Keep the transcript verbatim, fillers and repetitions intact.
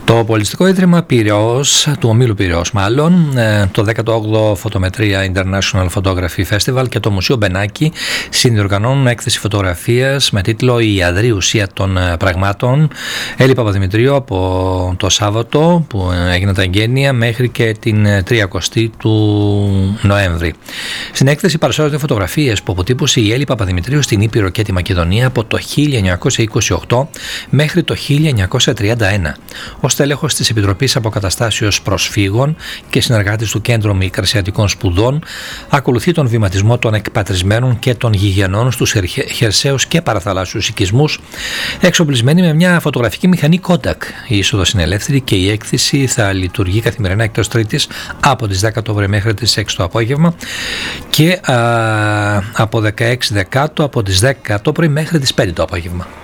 Το Πολιτιστικό Ίδρυμα Πειραιώς, του Ομίλου Πειραιώς μάλλον, το δέκατο όγδοο Φωτομετρία International Photography Festival και το Μουσείο Μπενάκη συνδιοργανώνουν έκθεση φωτογραφίας με τίτλο «Η ιαδρή ουσία των πραγμάτων». Έλλη Παπαδημητρίου από το Σάββατο που έγινε τα εγγένεια μέχρι και την τριακοστή του Νοέμβρη. Στην έκθεση παρουσιάζονται φωτογραφίες που αποτύπωσε η Έλλη Παπαδημητρίου στην Ήπειρο και τη Μακεδονία από το χίλια εννιακόσια είκοσι οκτώ μέχρι το χίλια εννιακόσια τριάντα ένα. Ως τέλεχος της Επιτροπής Αποκαταστάσεως Προσφύγων και συνεργάτης του Κέντρου Μικρασιατικών Σπουδών, ακολουθεί τον βηματισμό των εκπατρισμένων και των γηγενών στους χερσαίους και παραθαλάσσιους οικισμούς, εξοπλισμένοι με μια φωτογραφική μηχανή Kodak. Η είσοδος είναι ελεύθερη και η έκθεση θα λειτουργεί καθημερινά εκτός Τρίτης από τις δέκα το πρωί μέχρι τις έξι το απόγευμα και α, από δεκαέξι Δεκάτου από τις δέκα το πρωί μέχρι τις πέντε το απόγευμα.